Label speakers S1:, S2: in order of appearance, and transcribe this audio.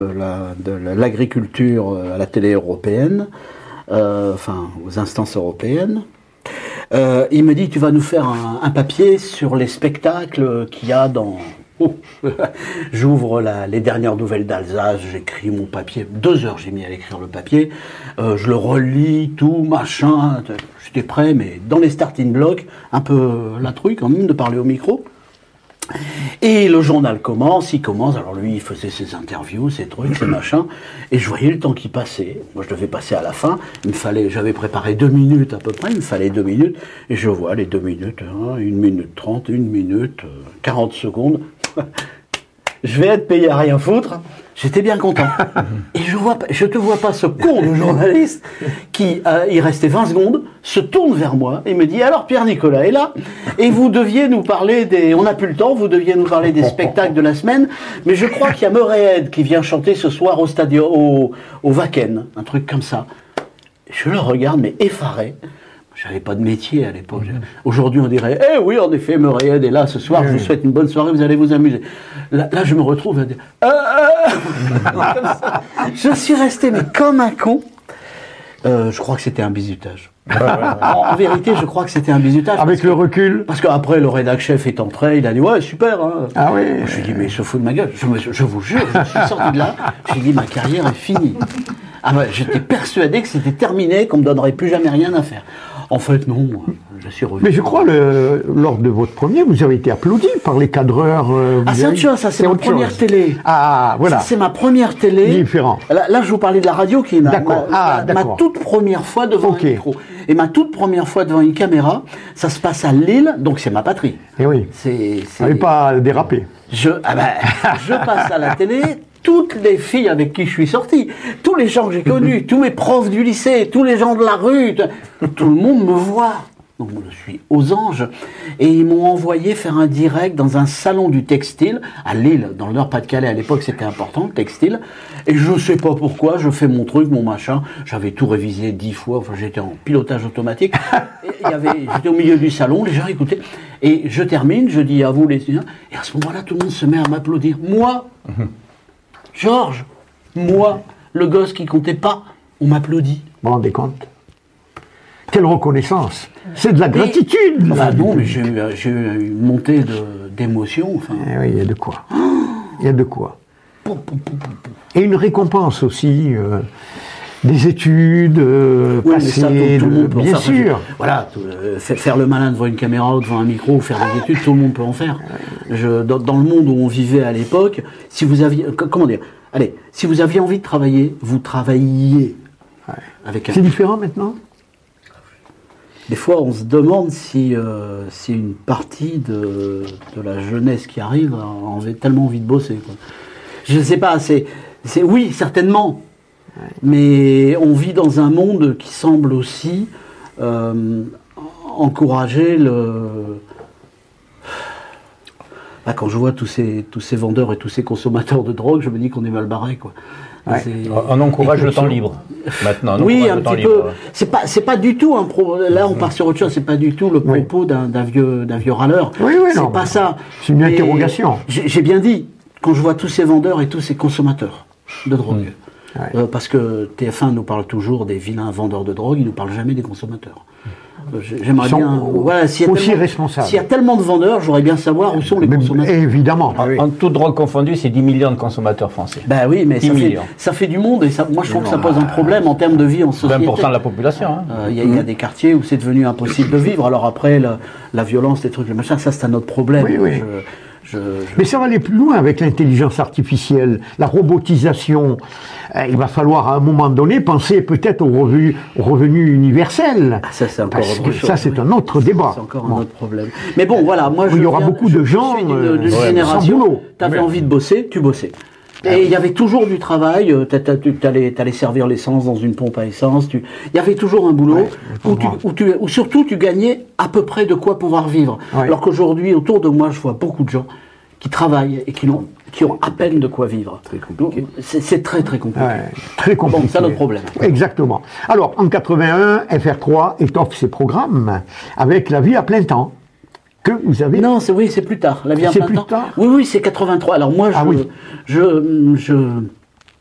S1: de l'agriculture à la télé européenne, aux instances européennes. Il me dit, tu vas nous faire un papier sur les spectacles qu'il y a dans... Oh. J'ouvre les dernières nouvelles d'Alsace, j'écris mon papier, 2 heures j'ai mis à écrire le papier, je le relis, tout, machin, j'étais prêt, mais dans les starting blocks, un peu la trouille quand même de parler au micro. Et le journal commence, alors lui il faisait ses interviews, ses trucs, ses machins, et je voyais le temps qui passait. Moi je devais passer à la fin, j'avais préparé 2 minutes à peu près, il me fallait 2 minutes, et je vois les 2 minutes, 1 minute 30, 1 minute, 40 secondes, je vais être payé à rien foutre, j'étais bien content. Et je te vois pas ce con de journaliste qui, il restait 20 secondes, se tourne vers moi et me dit, alors Pierre-Nicolas est là, et vous deviez nous parler on n'a plus le temps, vous deviez nous parler des spectacles de la semaine, mais je crois qu'il y a Murray qui vient chanter ce soir au stadion, au Wacken, un truc comme ça. Je le regarde, mais effaré. J'avais pas de métier à l'époque. Aujourd'hui, on dirait, eh oui, en effet, Murray est là ce soir, je vous souhaite une bonne soirée, vous allez vous amuser. Là je me retrouve à dire, comme ça. Je suis resté, mais comme un con. Je crois que c'était un bizutage. En vérité, je crois que c'était un bizutage.
S2: Avec le recul.
S1: Parce qu'après, le rédac chef est entré, il a dit, ouais, super. Hein.
S2: Ah oui.
S1: Je lui ai dit, mais il se fout de ma gueule. Je vous jure, je suis sorti de là, j'ai dit, ma carrière est finie. Ah ouais, j'étais persuadé que c'était terminé, qu'on me donnerait plus jamais rien à faire. En fait, non, je suis revenu.
S2: Mais je crois, lors de votre premier, vous avez été applaudi par les cadreurs.
S1: C'est autre chose, ça, c'est ma première télé.
S2: Ah, voilà.
S1: Ça, c'est ma première télé.
S2: Différent.
S1: Là, je vous parlais de la radio qui est ma toute première fois devant un micro. Et ma toute première fois devant une caméra, ça se passe à Lille, donc c'est ma patrie.
S2: Eh oui. Vous n'avez pas dérapé.
S1: Je passe à la télé. Toutes les filles avec qui je suis sorti, tous les gens que j'ai connus, tous mes profs du lycée, tous les gens de la rue, tout le monde me voit. Donc je suis aux anges. Et ils m'ont envoyé faire un direct dans un salon du textile, à Lille, dans le Nord-Pas-de-Calais. À l'époque, c'était important, le textile. Et je sais pas pourquoi, je fais mon truc, mon machin. J'avais tout révisé 10 fois, enfin j'étais en pilotage automatique. J'étais au milieu du salon, les gens écoutaient. Et je termine, je dis à vous les étudiants. Et à ce moment-là, tout le monde se met à m'applaudir. Moi, Georges, moi, le gosse qui comptait pas, on m'applaudit.
S2: Vous vous rendez compte? Quelle reconnaissance! C'est de la gratitude!
S1: Enfin non, mais j'ai eu une montée d'émotion. Enfin.
S2: Oui, il y a de quoi. Il y a de quoi. Et une récompense aussi, des études, passées,
S1: mais ça, tout le monde peut
S2: bien
S1: en faire.
S2: sûr.
S1: Voilà, faire le malin devant une caméra ou devant un micro, faire des études, tout le monde peut en faire. Dans le monde où on vivait à l'époque, si vous aviez, comment dire, allez, si vous aviez envie de travailler, vous travailliez.
S2: Ouais. C'est différent maintenant?
S1: Des fois, on se demande si une partie de la jeunesse qui arrive a tellement envie de bosser, quoi. Je ne sais pas, oui, certainement. Ouais. Mais on vit dans un monde qui semble aussi encourager quand je vois tous ces vendeurs et tous ces consommateurs de drogue, je me dis qu'on est mal barré, quoi.
S3: Ouais. On encourage le temps libre maintenant.
S1: Oui, un petit peu. C'est pas du tout un là on part sur autre chose. C'est pas du tout le propos d'un vieux râleur.
S2: Oui,
S1: c'est pas ça.
S2: C'est une interrogation.
S1: J'ai bien dit quand je vois tous ces vendeurs et tous ces consommateurs de drogue. Parce que TF1 nous parle toujours des vilains vendeurs de drogue, il nous parle jamais des consommateurs. J'aimerais bien. Voilà, s'il y a tellement de vendeurs, j'aurais bien savoir où sont les consommateurs.
S2: Évidemment.
S3: En toute drogue confondue, c'est 10 millions de consommateurs français.
S1: Ben oui, mais ça fait du monde et moi je trouve que ça pose un problème en termes de vie en société.
S3: 20% de la population.
S1: Il y a des quartiers où c'est devenu impossible de vivre. Alors après, la violence, les trucs, le machin, ça c'est un autre problème.
S2: Oui. Mais ça va aller plus loin avec l'intelligence artificielle, la robotisation. Il va falloir à un moment donné penser peut-être au revenu universel.
S1: Ça c'est encore autre chose.
S2: Ça c'est un autre débat.
S1: C'est encore un autre problème. Mais bon, voilà, moi
S2: il y aura beaucoup de gens
S1: d'une génération. T'avais envie de bosser, tu bossais. Et il y avait toujours du travail, t'allais servir l'essence dans une pompe à essence, il y avait toujours un boulot où surtout tu gagnais à peu près de quoi pouvoir vivre. Ouais. Alors qu'aujourd'hui, autour de moi, je vois beaucoup de gens qui travaillent et qui ont à peine de quoi vivre. C'est très très compliqué.
S2: Ouais, très compliqué.
S1: Bon, c'est notre problème.
S2: Exactement. Alors, en 81, FR3 étoffe ses programmes avec La vie à plein temps. Que vous avez...
S1: Non, c'est plus tard. La vie à plein temps.
S2: Tard.
S1: Oui, c'est 83. Alors moi,